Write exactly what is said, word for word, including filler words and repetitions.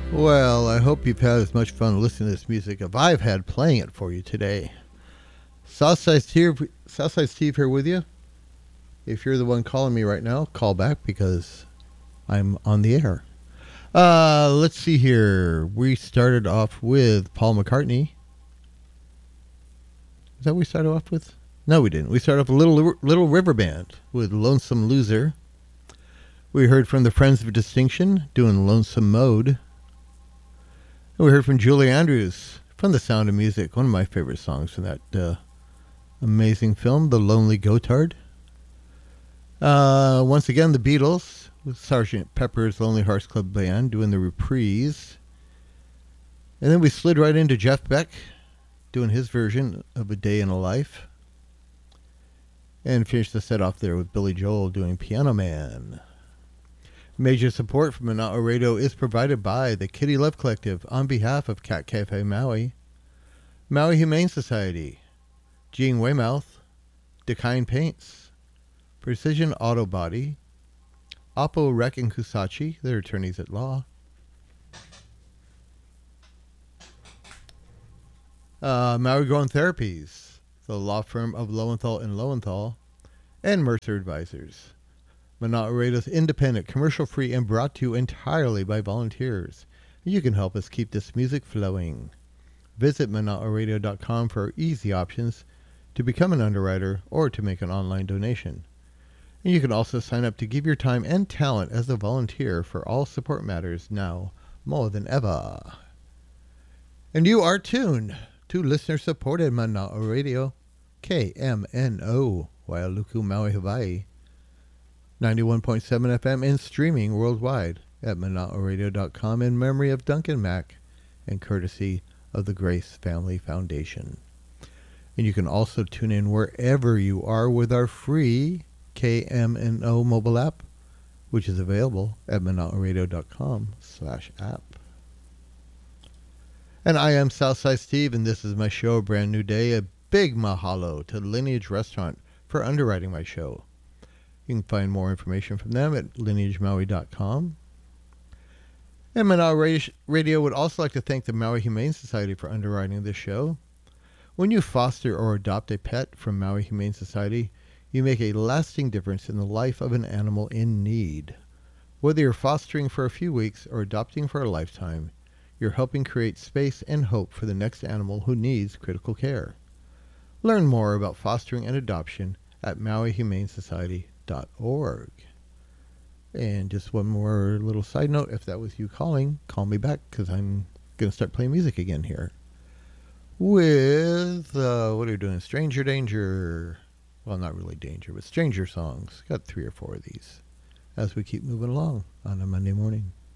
Well, I hope you've had as much fun listening to this music as I've had playing it for you today. Southside Steve, Southside Steve here with you. If you're the one calling me right now, call back because I'm on the air. Uh, let's see here. We started off with Paul McCartney. Is that what we started off with? No, we didn't. We started off with Little, Little River Band with Lonesome Loser. We heard from the Friends of Distinction doing Lonesome Mode. And we heard from Julie Andrews from The Sound of Music, one of my favorite songs from that uh, amazing film, The Lonely Goatherd. Uh, once again, the Beatles with Sergeant Pepper's Lonely Hearts Club Band doing the reprise. And then we slid right into Jeff Beck doing his version of A Day in a Life. And finished the set off there with Billy Joel doing Piano Man. Major support from Monotone Radio is provided by the Kitty Love Collective on behalf of Cat Cafe Maui, Maui Humane Society, Gene Weymouth, Dakine Paints, Precision Auto Body, Oppo Rec and Kusachi, their attorneys at law, uh, Maui Grown Therapies, the law firm of Lowenthal and Lowenthal, and Mercer Advisors. Monotone Radio is independent, commercial-free, and brought to you entirely by volunteers. You can help us keep this music flowing. Visit monotone radio dot com for easy options to become an underwriter or to make an online donation. And you can also sign up to give your time and talent as a volunteer for all support matters now more than ever. And you are tuned to listener-supported Monotone Radio, K M N O, Wailuku, Maui, Hawaii. ninety-one point seven F M and streaming worldwide at monotone radio dot com in memory of Duncan Mack and courtesy of the Grace Family Foundation. And you can also tune in wherever you are with our free K M N O mobile app, which is available at monotone radio dot com slash app. And I am Southside Steve, and this is my show, A Brand New Day. A big mahalo to Lineage Restaurant for underwriting my show. You can find more information from them at lineage maui dot com. And Monotone Radio would also like to thank the Maui Humane Society for underwriting this show. When you foster or adopt a pet from Maui Humane Society, you make a lasting difference in the life of an animal in need. Whether you're fostering for a few weeks or adopting for a lifetime, you're helping create space and hope for the next animal who needs critical care. Learn more about fostering and adoption at maui humane society dot org. And just one more little side note, if that was you calling, call me back because I'm going to start playing music again here. With, uh, what are you doing? Stranger Danger. Well, not really Danger, but Stranger songs. Got three or four of these as we keep moving along on a Monday morning.